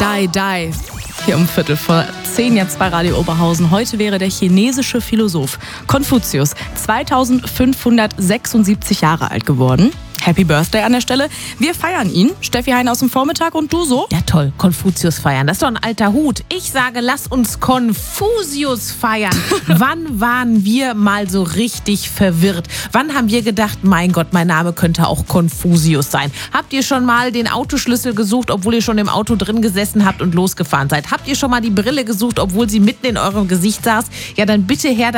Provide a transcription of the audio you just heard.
Die. Hier um 10:15 jetzt bei Radio Oberhausen. Heute wäre der chinesische Philosoph Konfuzius 2576 Jahre alt geworden. Happy Birthday an der Stelle. Wir feiern ihn. Steffi Hein aus dem Vormittag und du so? Ja toll, Konfuzius feiern. Das ist doch ein alter Hut. Ich sage, lass uns Konfusius feiern. Wann waren wir mal so richtig verwirrt? Wann haben wir gedacht, mein Gott, mein Name könnte auch Konfusius sein? Habt ihr schon mal den Autoschlüssel gesucht, obwohl ihr schon im Auto drin gesessen habt und losgefahren seid? Habt ihr schon mal die Brille gesucht, obwohl sie mitten in eurem Gesicht saß? Ja, dann bitte her